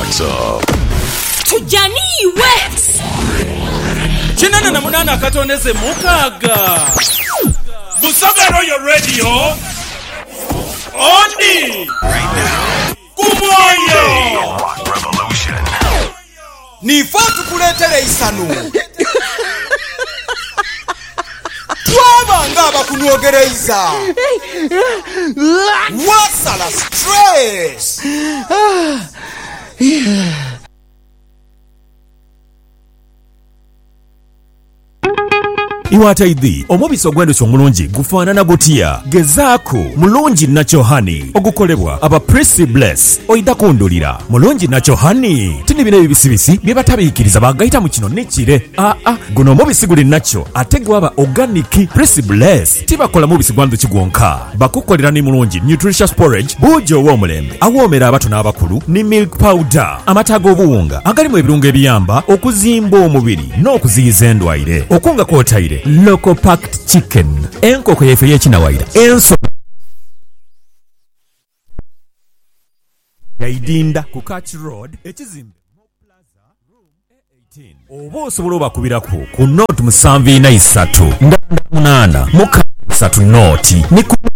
What's up? Tujani West. Chinana na munana katondeze mukaga. Busoga Royal Radio. Oni. Right now. Kumoyo. Rock Revolution. Ni fatu kuletere isanu. Twaba ngaba kunogereza. Wasala stress. Iwataidhi omubisi ogw'endhuki omulungi gufaanana gutya? Gezaako mulungi Nacho Honey ogukolebwa aba Prissy Bless oida kundulira mulungi Nacho Honey tini bino ebibisibisi bye batabiikiriza bagayita mu kino nekire guno omubisi guli Nacho ate gwaba organic. Prissy Bless tibakola mubisi gwa ndhuki gwonka, bakukolera ni mulungi nutritious porridge buujo ow'omulembe awoomera abato n'abakulu ne milk powder amata ag'obuwunga agalimu ebirungo ebiyamba okuzimba omubiri n'okuziyiza endwaire. Okunga kwotaire local packed chicken enkoko yefe y'ekinawaira enso yaidinda ku Catch Road ekizimbe Plaza Room 18 oba osobola obakubirako ku note 743 8 3 Note